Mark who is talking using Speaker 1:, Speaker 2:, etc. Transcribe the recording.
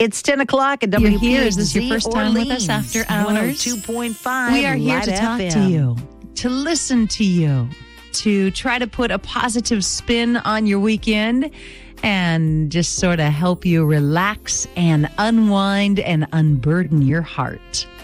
Speaker 1: It's 10 o'clock at
Speaker 2: You're
Speaker 1: WPHZ
Speaker 2: here. Is this your first time with us
Speaker 1: Orleans,
Speaker 2: after hours?
Speaker 1: 102.5
Speaker 2: We are here
Speaker 1: Light
Speaker 2: to talk
Speaker 1: FM.
Speaker 2: to you, to listen to you, to try to put a positive spin on your weekend and just sort of help you relax and unwind and unburden your heart.